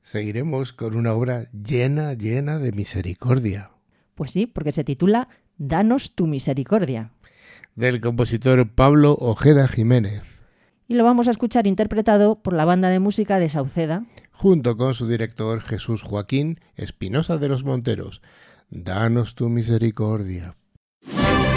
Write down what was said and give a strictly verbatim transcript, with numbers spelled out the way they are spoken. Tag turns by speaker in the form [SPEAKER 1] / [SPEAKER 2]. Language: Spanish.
[SPEAKER 1] Seguiremos con una obra llena, llena de misericordia.
[SPEAKER 2] Pues sí, porque se titula Danos tu misericordia.
[SPEAKER 1] Del compositor Pablo Ojeda Jiménez.
[SPEAKER 2] Y lo vamos a escuchar interpretado por la banda de música de Sauceda,
[SPEAKER 1] junto con su director Jesús Joaquín Espinosa de los Monteros. Danos tu misericordia.